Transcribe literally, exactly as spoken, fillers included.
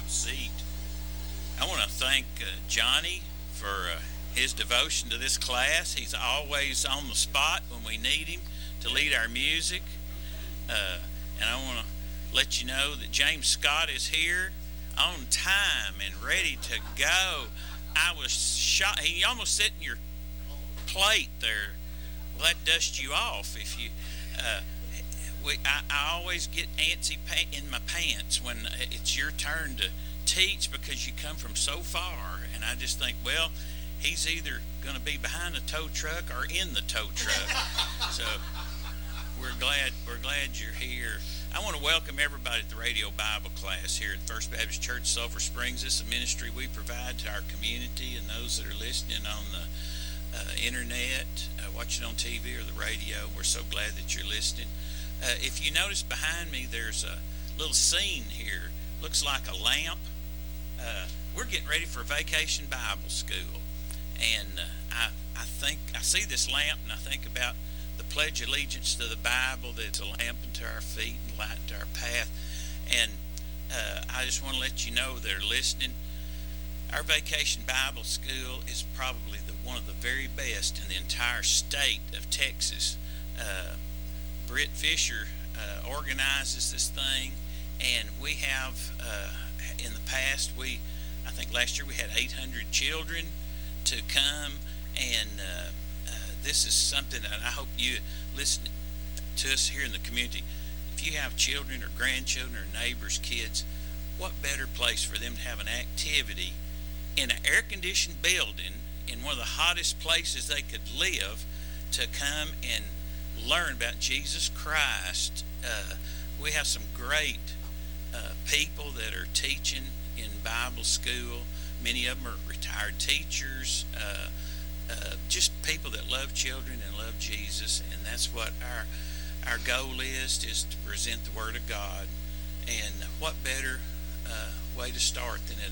seat. I want to thank uh, Johnny for uh, his devotion to this class. He's always on the spot when we need him to lead our music. Uh, and I want to let you know that James Scott is here on time and ready to go. I was shocked. He almost sat in your plate there. Well, that dust you off if you... Uh, We, I, I always get antsy pa- in my pants when it's your turn to teach because you come from so far, and I just think, well, he's either going to be behind the tow truck or in the tow truck. So we're glad we're glad you're here. I want to welcome everybody at the Radio Bible class here at First Baptist Church Sulphur Springs. This is a ministry we provide to our community and those that are listening on the uh, internet, uh, watching on T V or the radio. We're so glad that you're listening. Uh, if you notice behind me, there's a little scene here. Looks like a lamp. Uh, we're getting ready for Vacation Bible School. And uh, I, I think, I see this lamp and I think about the Pledge of Allegiance to the Bible, that it's a lamp unto our feet and light unto our path. And uh, I just want to let you know that are listening, our Vacation Bible School is probably the, one of the very best in the entire state of Texas. Uh, Britt Fisher uh, organizes this thing, and we have uh, in the past, we I think last year we had eight hundred children to come, and uh, uh, this is something that I hope you listen to us here in the community. If you have children or grandchildren or neighbors' kids, what better place for them to have an activity in an air-conditioned building in one of the hottest places they could live to come and learn about Jesus Christ. Uh, we have some great uh, people that are teaching in Bible school. Many of them are retired teachers, uh, uh, just people that love children and love Jesus, and that's what our our goal is, is to present the Word of God. And what better uh, way to start than at